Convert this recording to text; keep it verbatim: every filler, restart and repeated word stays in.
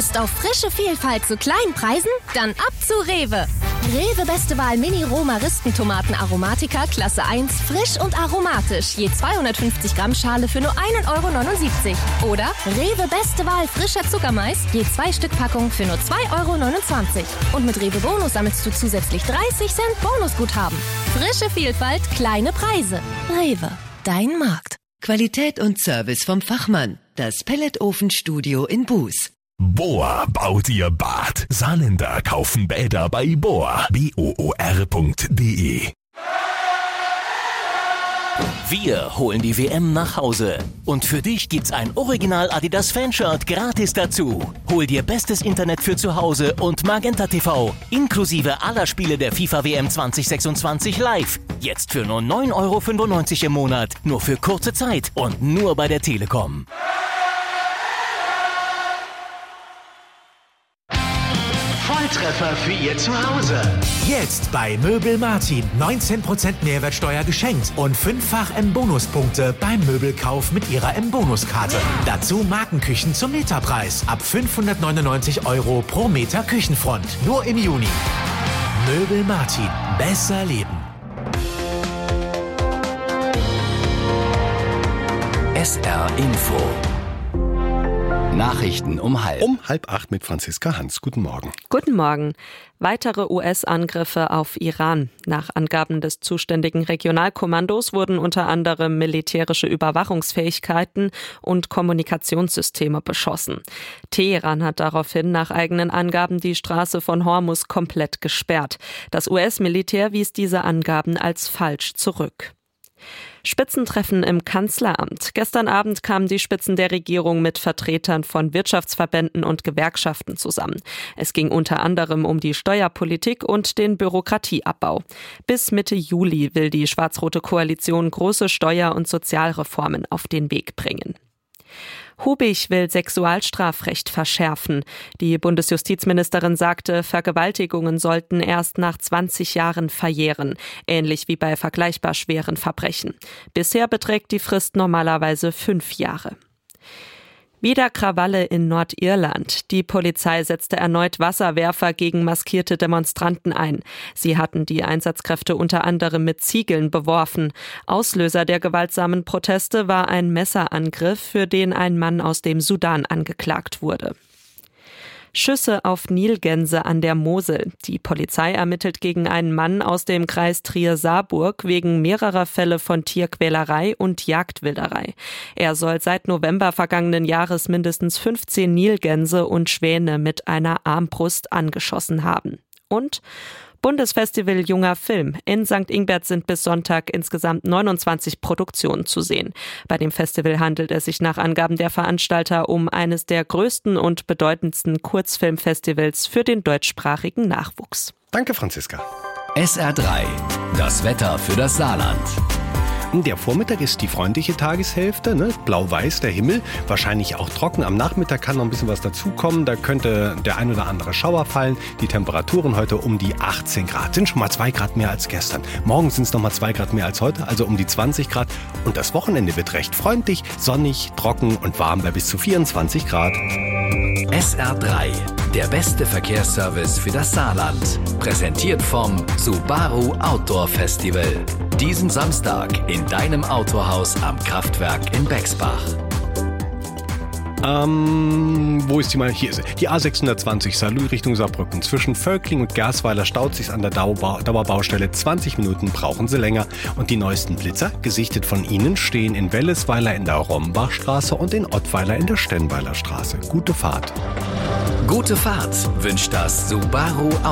Lust auf frische Vielfalt zu kleinen Preisen? Dann ab zu Rewe. Rewe Beste Wahl Mini Roma-Ristentomaten Aromatica Klasse eins, frisch und aromatisch. Je zweihundertfünfzig Gramm Schale für nur ein Euro neunundsiebzig. Oder Rewe Beste Wahl frischer Zuckermais, je zwei Stück Packung für nur zwei Euro neunundzwanzig. Und mit Rewe Bonus sammelst du zusätzlich dreißig Cent Bonusguthaben. Frische Vielfalt, kleine Preise. Rewe, dein Markt. Qualität und Service vom Fachmann. Das Pelletofenstudio in Buß. Bohr baut ihr Bad. Saarländer kaufen Bäder bei Bohr. B O O R punkt D E. Wir holen die W M nach Hause. Und für dich gibt's ein Original Adidas Fanshirt gratis dazu. Hol dir bestes Internet für zu Hause und Magenta T V. Inklusive aller Spiele der FIFA W M zwanzig sechsundzwanzig live. Jetzt für nur neun Euro fünfundneunzig im Monat. Nur für kurze Zeit und nur bei der Telekom. Volltreffer für Ihr Zuhause. Jetzt bei Möbel Martin. neunzehn Prozent Mehrwertsteuer geschenkt und fünffach M-Bonuspunkte beim Möbelkauf mit Ihrer M-Bonuskarte. Dazu Markenküchen zum Meterpreis. Ab fünfhundertneunundneunzig Euro pro Meter Küchenfront. Nur im Juni. Möbel Martin. Besser leben. S R Info. Nachrichten um halb. Um halb acht mit Franziska Hans. Guten Morgen. Guten Morgen. Weitere U S-Angriffe auf Iran. Nach Angaben des zuständigen Regionalkommandos wurden unter anderem militärische Überwachungsfähigkeiten und Kommunikationssysteme beschossen. Teheran hat daraufhin nach eigenen Angaben die Straße von Hormuz komplett gesperrt. Das U S-Militär wies diese Angaben als falsch zurück. Spitzentreffen im Kanzleramt. Gestern Abend kamen die Spitzen der Regierung mit Vertretern von Wirtschaftsverbänden und Gewerkschaften zusammen. Es ging unter anderem um die Steuerpolitik und den Bürokratieabbau. Bis Mitte Juli will die schwarz-rote Koalition große Steuer- und Sozialreformen auf den Weg bringen. Hubig will Sexualstrafrecht verschärfen. Die Bundesjustizministerin sagte, Vergewaltigungen sollten erst nach zwanzig Jahren verjähren, ähnlich wie bei vergleichbar schweren Verbrechen. Bisher beträgt die Frist normalerweise fünf Jahre. Wieder Krawalle in Nordirland. Die Polizei setzte erneut Wasserwerfer gegen maskierte Demonstranten ein. Sie hatten die Einsatzkräfte unter anderem mit Ziegeln beworfen. Auslöser der gewaltsamen Proteste war ein Messerangriff, für den ein Mann aus dem Sudan angeklagt wurde. Schüsse auf Nilgänse an der Mosel. Die Polizei ermittelt gegen einen Mann aus dem Kreis Trier-Saarburg wegen mehrerer Fälle von Tierquälerei und Jagdwilderei. Er soll seit November vergangenen Jahres mindestens fünfzehn Nilgänse und Schwäne mit einer Armbrust angeschossen haben. Und Bundesfestival Junger Film. In Sankt Ingbert sind bis Sonntag insgesamt neunundzwanzig Produktionen zu sehen. Bei dem Festival handelt es sich nach Angaben der Veranstalter um eines der größten und bedeutendsten Kurzfilmfestivals für den deutschsprachigen Nachwuchs. Danke, Franziska. S R drei. Das Wetter für das Saarland. Der Vormittag ist die freundliche Tageshälfte, ne? Blau-weiß der Himmel, wahrscheinlich auch trocken. Am Nachmittag kann noch ein bisschen was dazukommen, da könnte der ein oder andere Schauer fallen. Die Temperaturen heute um die achtzehn Grad, sind schon mal zwei Grad mehr als gestern. Morgen sind es noch mal zwei Grad mehr als heute, also um die zwanzig Grad. Und das Wochenende wird recht freundlich, sonnig, trocken und warm bei bis zu vierundzwanzig Grad. S R drei, der beste Verkehrsservice für das Saarland. Präsentiert vom Subaru Outdoor Festival. Diesen Samstag in deinem Autohaus am Kraftwerk in Bexbach. Ähm, wo ist die mal? Hier ist sie. Die A sechshundertzwanzig Saarlouis Richtung Saarbrücken. Zwischen Völkling und Gersweiler staut sich an der Dauerbau- Dauerbaustelle. zwanzig Minuten brauchen sie länger. Und die neuesten Blitzer, gesichtet von Ihnen, stehen in Wellesweiler in der Rombachstraße und in Ottweiler in der Stenweiler Straße. Gute Fahrt. Gute Fahrt wünscht das Subaru